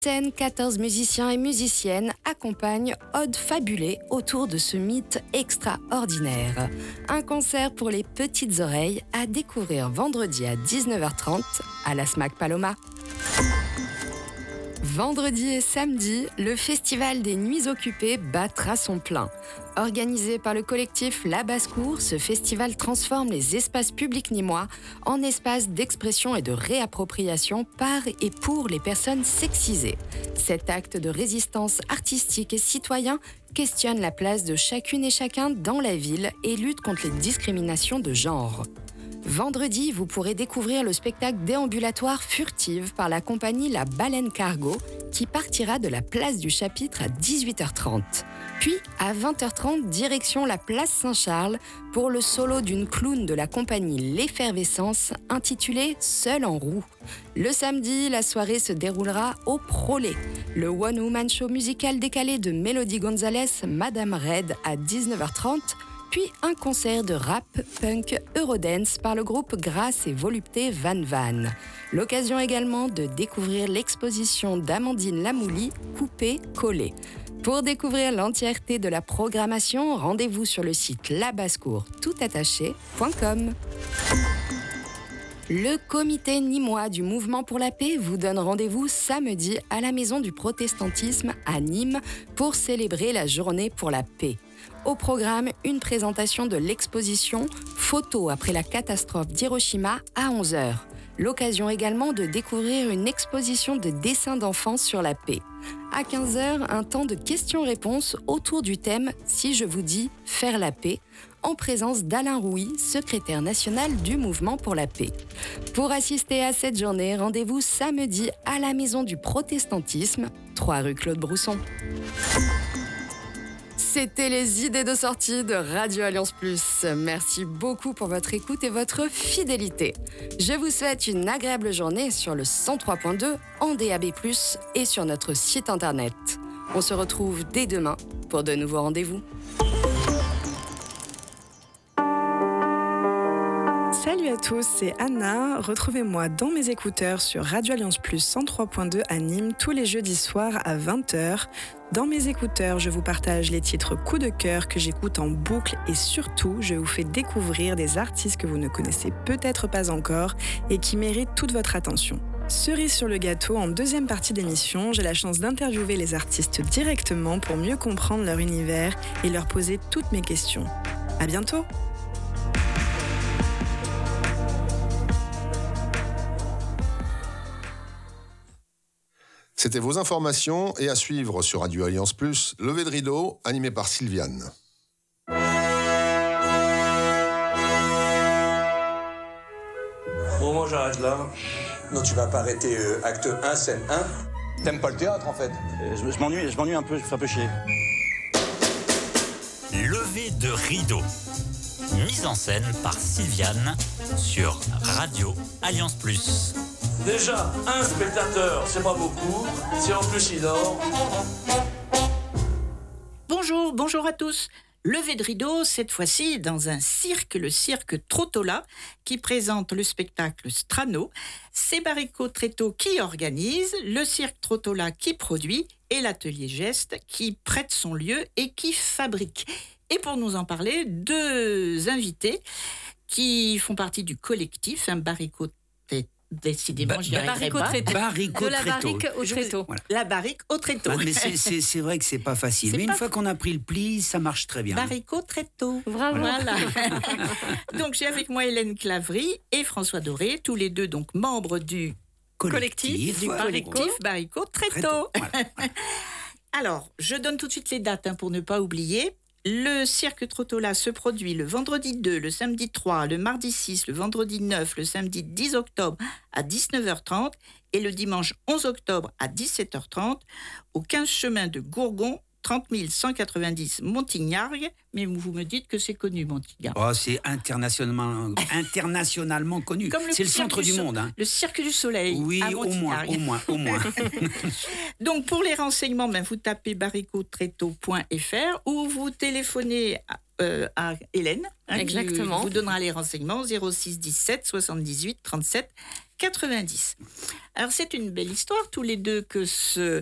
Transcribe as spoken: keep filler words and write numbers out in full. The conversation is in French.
Scène, quatorze musiciens et musiciennes accompagnent Ode fabulée autour de ce mythe extraordinaire. Un concert pour les petites oreilles à découvrir vendredi à dix-neuf heures trente à la SMAC Paloma. Vendredi et samedi, le Festival des Nuits Occupées battra son plein. Organisé par le collectif La Basse-Cour, ce festival transforme les espaces publics nîmois en espaces d'expression et de réappropriation par et pour les personnes sexisées. Cet acte de résistance artistique et citoyen questionne la place de chacune et chacun dans la ville et lutte contre les discriminations de genre. Vendredi, vous pourrez découvrir le spectacle déambulatoire Furtive par la compagnie La Baleine Cargo qui partira de la place du Chapitre à dix-huit heures trente. Puis, à vingt heures trente, direction la place Saint-Charles pour le solo d'une clown de la compagnie L'Effervescence intitulée Seul en roue. Le samedi, la soirée se déroulera au Prolé, le one-woman show musical décalé de Mélodie Gonzalez, Madame Red à dix-neuf heures trente, puis un concert de rap, punk, eurodance par le groupe Grâce et Volupté Van Van. L'occasion également de découvrir l'exposition d'Amandine Lamouli, Coupé, Collé. Pour découvrir l'entièreté de la programmation, rendez-vous sur le site labassecour toutattaché point com. Le comité nîmois du Mouvement pour la paix vous donne rendez-vous samedi à la Maison du Protestantisme à Nîmes pour célébrer la Journée pour la paix. Au programme, une présentation de l'exposition « Photos après la catastrophe d'Hiroshima » à onze heures. L'occasion également de découvrir une exposition de dessins d'enfants sur la paix. À quinze heures, un temps de questions-réponses autour du thème « Si je vous dis faire la paix » en présence d'Alain Rouy, secrétaire national du Mouvement pour la paix. Pour assister à cette journée, rendez-vous samedi à la Maison du Protestantisme, trois rue Claude Brousson. C'était les idées de sortie de Radio Alliance Plus. Merci beaucoup pour votre écoute et votre fidélité. Je vous souhaite une agréable journée sur le cent trois point deux en D A B plus, et sur notre site internet. On se retrouve dès demain pour de nouveaux rendez-vous. Salut à tous, c'est Anna. Retrouvez-moi dans mes écouteurs sur Radio Alliance Plus cent trois point deux à Nîmes tous les jeudis soirs à vingt heures. Dans mes écouteurs, je vous partage les titres coup de cœur que j'écoute en boucle et surtout, je vous fais découvrir des artistes que vous ne connaissez peut-être pas encore et qui méritent toute votre attention. Cerise sur le gâteau, en deuxième partie d'émission, j'ai la chance d'interviewer les artistes directement pour mieux comprendre leur univers et leur poser toutes mes questions. À bientôt! C'était vos informations et à suivre sur Radio Alliance Plus, Levé de rideau, animé par Sylviane. Bon, moi j'arrête là. Non, tu vas pas arrêter euh, acte un, scène un. T'aimes pas le théâtre en fait? Euh, je, je m'ennuie, je m'ennuie un peu, je fais un peu chier. Levé de rideau. Mise en scène par Sylviane sur Radio Alliance Plus. Déjà, un spectateur, c'est pas beaucoup. Si en plus il dort. Bonjour, bonjour à tous. Levé de rideau, cette fois-ci dans un cirque, le cirque Trottola, qui présente le spectacle Strano. C'est Barico Tréteau qui organise, le cirque Trottola qui produit et l'atelier Geste qui prête son lieu et qui fabrique. Et pour nous en parler, deux invités qui font partie du collectif, un Barico Tréteau. Décidément, ba- je n'y arriverai pas. Barrico De la Tréteau. barrique au tréteau. Voilà. La barrique au tréteau. Ah, mais c'est, c'est, c'est vrai que c'est pas facile. C'est mais pas une fois fa- qu'on a pris le pli, ça marche très bien. Barrico tréteau. Bravo. Voilà. Donc j'ai avec moi Hélène Clavry et François Doré, tous les deux donc membres du Collectif. du Voilà. collectif Barrico Tréteau. Tréteau. Voilà. Alors, je donne tout de suite les dates hein, pour ne pas oublier. Le cirque Trottola se produit le vendredi deux, le samedi trois, le mardi six, le vendredi neuf, le samedi dix octobre à dix-neuf heures trente et le dimanche onze octobre à dix-sept heures trente au quinze chemin de Gourgon, trente mille cent quatre-vingt-dix Montignargues. Mais vous me dites que c'est connu, Montignargues. Oh, c'est internationalement, internationalement connu. Comme le c'est le cirque centre du so- monde. Hein. Le cirque du soleil. Oui, à au moins, Montignargues. au moins, au moins. Donc, pour les renseignements, ben, vous tapez barrico tréteau point f r ou vous téléphonez euh, à Hélène, hein, Exactement. qui vous donnera les renseignements, zéro six dix-sept soixante-dix-huit trente-sept quatre-vingt-dix. Alors c'est une belle histoire, tous les deux, que ce